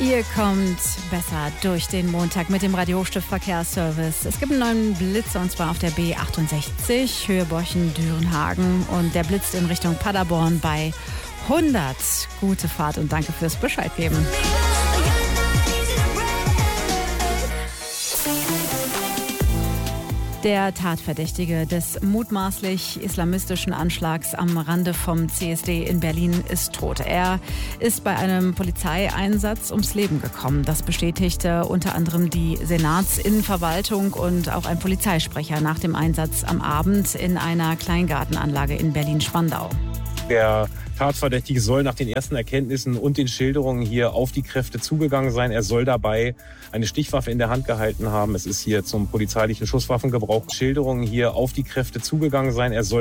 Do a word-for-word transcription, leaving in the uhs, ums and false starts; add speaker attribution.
Speaker 1: Ihr kommt besser durch den Montag mit dem Radio Hochstift Verkehrsservice. Es gibt einen neuen Blitzer und zwar auf der B achtundsechzig, Höhe Borchen-Dürenhagen. Und der blitzt in Richtung Paderborn bei hundert. Gute Fahrt und danke fürs Bescheid geben. Der Tatverdächtige des mutmaßlich islamistischen Anschlags am Rande vom C S D in Berlin ist tot. Er ist bei einem Polizeieinsatz ums Leben gekommen. Das bestätigte unter anderem die Senatsinnenverwaltung und auch ein Polizeisprecher nach dem Einsatz am Abend in einer Kleingartenanlage in Berlin-Spandau.
Speaker 2: Der Tatverdächtige soll nach den ersten Erkenntnissen und den Schilderungen hier auf die Kräfte zugegangen sein. Er soll dabei eine Stichwaffe in der Hand gehalten haben. Es ist hier zum polizeilichen Schusswaffengebrauch Schilderungen hier auf die Kräfte zugegangen sein. Er soll